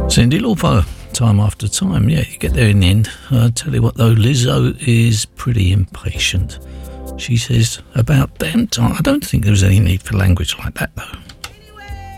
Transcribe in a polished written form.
Cyndi Lauper, time after time. Yeah, you get there in the end. I tell you what though, Lizzo is pretty impatient. She says, about damn time. I don't think there was any need for language like that though.